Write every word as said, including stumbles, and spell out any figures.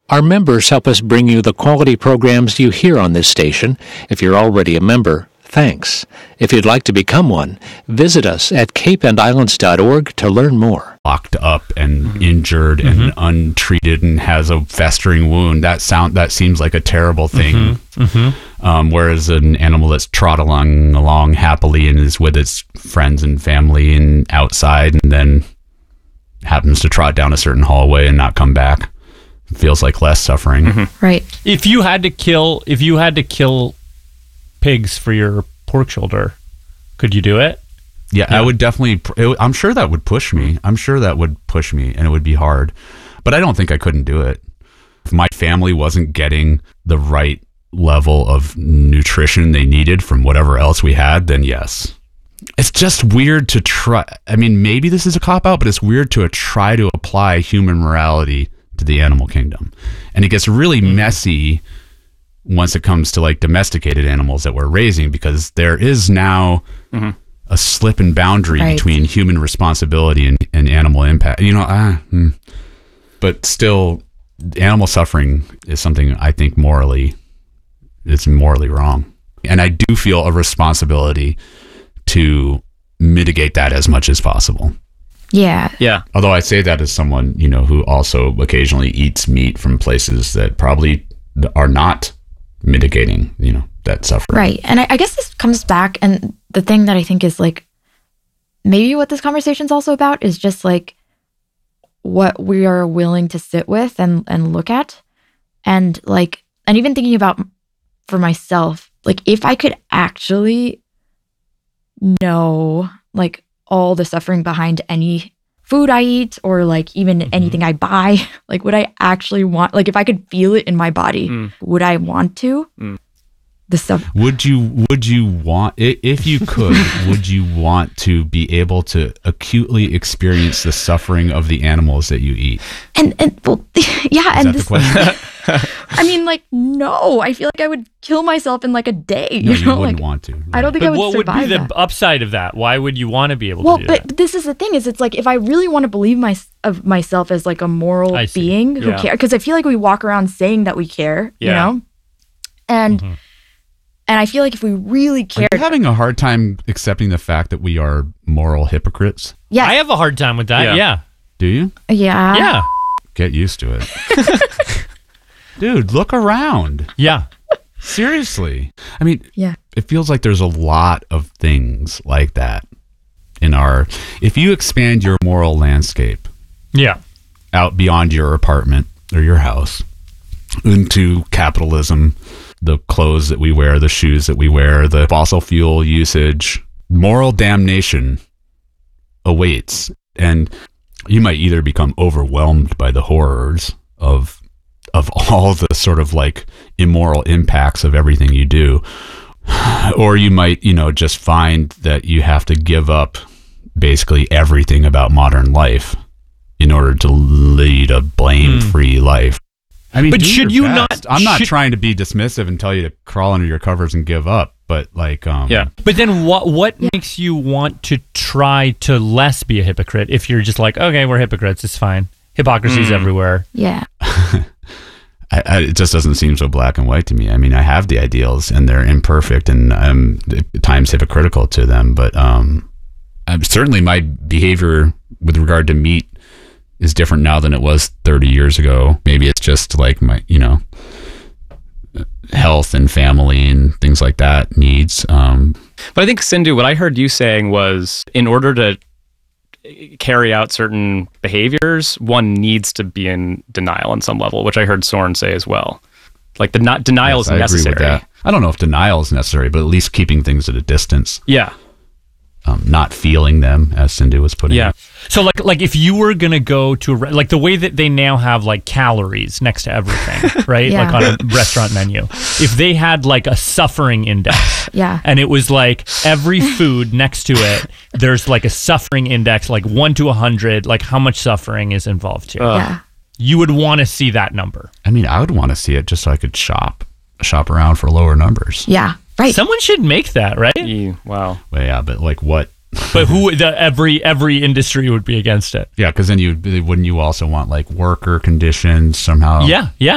Our members help us bring you the quality programs you hear on this station. If you're already a member, thanks. If you'd like to become one, visit us at cape and islands dot org to learn more. Locked up and mm-hmm. injured mm-hmm. and untreated and has a festering wound, that sound that seems like a terrible thing. Mm-hmm. Mm-hmm. Um, whereas an animal that's trot along along happily and is with its friends and family and outside, and then happens to trot down a certain hallway and not come back, feels like less suffering. Mm-hmm. Right. If you had to kill, if you had to kill pigs for your pork shoulder, could you do it? Yeah, yeah. I would definitely. It, I'm sure that would push me. I'm sure that would push me, and it would be hard. But I don't think I couldn't do it. If my family wasn't getting the right level of nutrition they needed from whatever else we had, then yes. It's just weird to try. I mean, maybe this is a cop-out, but it's weird to try to apply human morality to the animal kingdom. And it gets really mm. messy once it comes to like domesticated animals that we're raising, because there is now mm-hmm. a slip and boundary right. between human responsibility and, and animal impact. You know, ah, hmm. but still, animal suffering is something I think morally, it's morally wrong. And I do feel a responsibility to mitigate that as much as possible. Yeah. Yeah. Although I say that as someone, you know, who also occasionally eats meat from places that probably are not mitigating, you know, that suffering. Right. And I, I guess this comes back, and the thing that I think is like, maybe what this conversation is also about is just like what we are willing to sit with and, and look at. And like, and even thinking about for myself, like if I could actually know like all the suffering behind any food I eat, or like even mm-hmm. anything I buy, like would I actually want, like if I could feel it in my body, mm. would I want to? Mm. The stuff. Would you, would you want, if you could, would you want to be able to acutely experience the suffering of the animals that you eat? And, and well, yeah. Is and that this, the question? I mean, like, no, I feel like I would kill myself in like a day. No, you, you know? wouldn't like, want to. Right. I don't think but I would what survive would be the that. upside of that? Why would you want to be able well, to do but that? this is the thing, is it's like, if I really want to believe my, of myself as like a moral being who yeah. cares, because I feel like we walk around saying that we care, yeah. you know? And mm-hmm. and I feel like if we really cared... Are you having a hard time accepting the fact that we are moral hypocrites? Yes. I have a hard time with that, yeah. yeah. Do you? Yeah. Yeah. Get used to it. Dude, look around. Yeah. Seriously. I mean, yeah. It feels like there's a lot of things like that in our... If you expand your moral landscape yeah, out beyond your apartment or your house into capitalism, the clothes that we wear, the shoes that we wear, the fossil fuel usage, moral damnation awaits. And you might either become overwhelmed by the horrors of of all the sort of like immoral impacts of everything you do, or you might, you know, just find that you have to give up basically everything about modern life in order to lead a blame-free mm. life. I mean, but should you best. not? I'm not should, trying to be dismissive and tell you to crawl under your covers and give up, but like, um, yeah. But then, what what yeah. makes you want to try to less be a hypocrite? If you're just like, okay, we're hypocrites, it's fine. Hypocrisy's mm. everywhere. Yeah. I, I, it just doesn't seem so black and white to me. I mean, I have the ideals, and they're imperfect, and I'm at times hypocritical to them. But um, I'm, certainly, my behavior with regard to meat is different now than it was thirty years ago. Maybe it's just like my, you know, health and family and things like that needs. Um, but I think, Sindhu, what I heard you saying was, in order to carry out certain behaviors, one needs to be in denial on some level, which I heard Soren say as well. Like the not denial yes, is I necessary. Agree with that. I don't know if denial is necessary, but at least keeping things at a distance. Yeah. Um, not feeling them, as Sindhu was putting yeah. it. So like like if you were going to go to, a re- like the way that they now have like calories next to everything, right? yeah. Like on a restaurant menu. If they had like a suffering index. yeah. And it was like every food next to it, there's like a suffering index, like one to a hundred, like how much suffering is involved here. Uh, yeah. You would want to see that number. I mean, I would want to see it just so I could shop, shop around for lower numbers. Yeah. Right. Someone should make that, right? Yeah, wow. Well, yeah, but like what? But who? The, every every industry would be against it. Yeah, because then you wouldn't you also want like worker conditions somehow? Yeah, yeah.